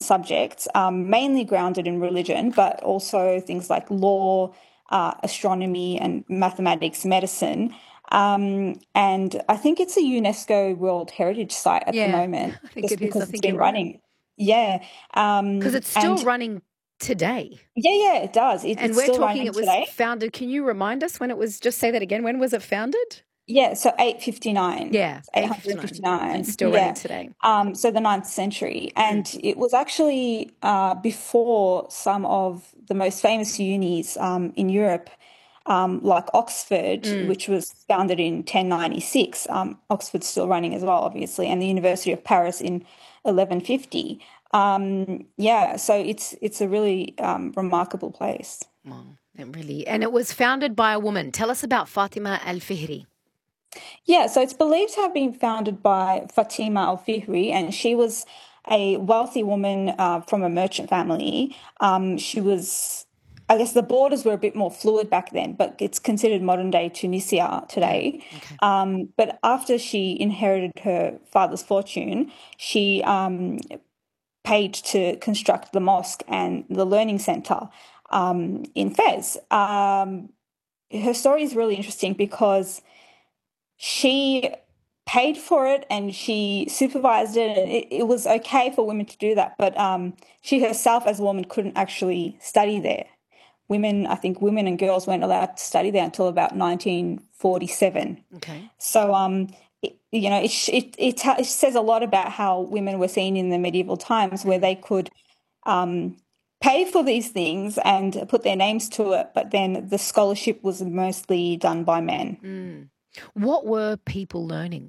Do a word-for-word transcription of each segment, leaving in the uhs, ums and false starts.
subjects, um, mainly grounded in religion, but also things like law, uh, astronomy, and mathematics, medicine. Um, and I think it's a UNESCO World Heritage Site at the Yeah, moment, I think just it is. I because it's think you're been right. running. Yeah. Because Um, it's still and running today. yeah, yeah, it does. It, And it's we're still talking running it was today. founded. Can you remind us when it was? Just say that again. When was it founded? Yeah, so eight fifty-nine, Yeah, eight fifty-nine and eight fifty-nine. still running Yeah. today. Um, so the ninth century. Mm. And it was actually uh, before some of the most famous unis um, in Europe, um, like Oxford, Mm. which was founded in ten ninety-six. Um, Oxford's still running as well, obviously, and the University of Paris in eleven fifty. Um, yeah, so it's it's a really um, remarkable place. Well, it really, and it was founded by a woman. Tell us about Fatima Al-Fihri. Yeah, so it's believed to have been founded by Fatima al-Fihri, and she was a wealthy woman uh, from a merchant family. Um, she was, I guess the borders were a bit more fluid back then, but it's considered modern day Tunisia Mm. today. Okay. Um, but after she inherited her father's fortune, she um, paid to construct the mosque and the learning center um, in Fez. Um, her story is really interesting because she paid for it and she supervised it, and it, it was okay for women to do that, but um, she herself as a woman couldn't actually study there. Women, I think women and girls weren't allowed to study there until about nineteen forty-seven. Okay. So, um, it, you know, it, it, it, it says a lot about how women were seen in the medieval times, where Mm. they could um, pay for these things and put their names to it, but then the scholarship was mostly done by men. Mm. What were people learning?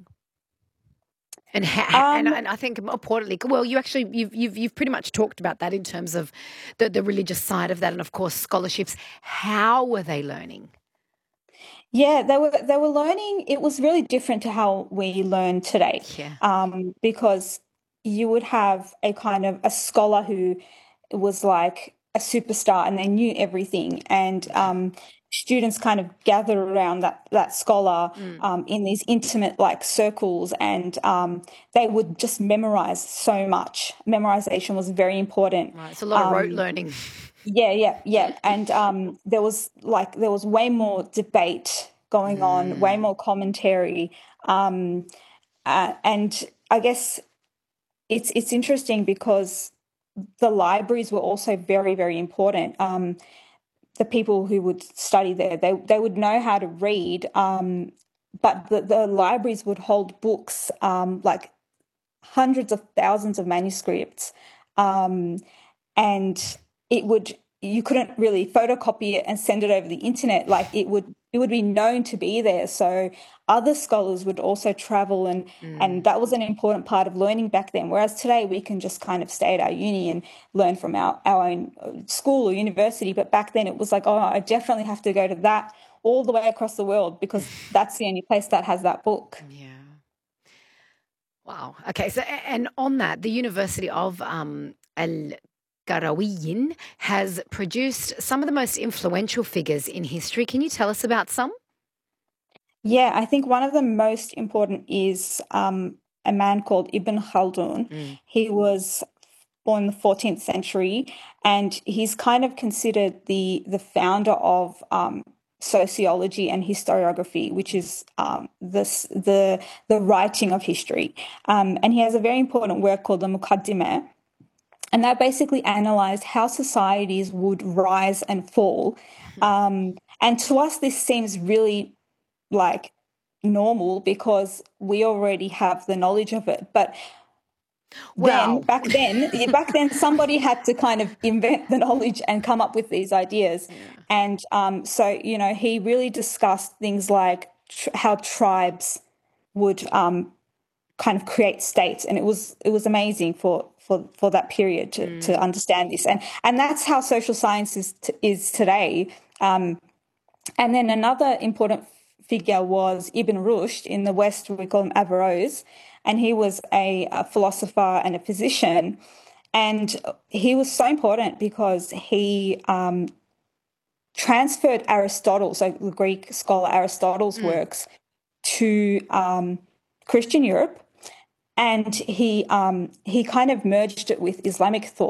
And ha- and Um, and I think more importantly, well, you actually you've you've you've pretty much talked about that in terms of the the religious side of that, and of course scholarships. How were they learning? Yeah, they were they were learning. It was really different to how we learn today, Yeah. um, because you would have a kind of a scholar who was like a superstar and they knew everything, and Okay. um, students kind of gather around that that scholar Mm. um, in these intimate like circles, and um, they would just memorize so much. Memorization was very important. Right. It's a lot of rote Um, learning. yeah, yeah, yeah. And um, there was like there was way more debate going on, way Mm. more commentary, um, uh, and I guess it's it's interesting because the libraries were also very, very important. Um, the people who would study there, they they would know how to read, um, but the, the libraries would hold books, um, like hundreds of thousands of manuscripts, um, and it would you couldn't really photocopy it and send it over the internet. Like it would it would be known to be there, so other scholars would also travel, and and Mm. that was an important part of learning back then, whereas today we can just kind of stay at our uni and learn from our, our own school or university. But back then it was like, oh, I definitely have to go to that all the way across the world because that's the only place that has that book. Yeah. Wow. Okay. So, a- and on that, the University of um, Al Qarawiyyin has produced some of the most influential figures in history. Can you tell us about some? Yeah, I think one of the most important is um, a man called Ibn Khaldun. Mm. He was born in the fourteenth century, and he's kind of considered the the founder of um, sociology and historiography, which is um, this the the writing of history. Um, and he has a very important work called the Muqaddimah, and that basically analyzed how societies would rise and fall. Um, and to us, this seems really like normal because we already have the knowledge of it. But then Well, back then, yeah, back then somebody had to kind of invent the knowledge and come up with these ideas. yeah. And um, so, you know, he really discussed things like tr- how tribes would um, kind of create states, and it was it was amazing for for for that period to to Mm. understand this, and and that's how social science is t- is today. Um, and then another important figure was Ibn Rushd. In the West, we call him Averroes, and he was a, a philosopher and a physician. And he was so important because he um, transferred Aristotle, so the Greek scholar Aristotle's Mm. works, to um, Christian Europe, and he um, he kind of merged it with Islamic thought.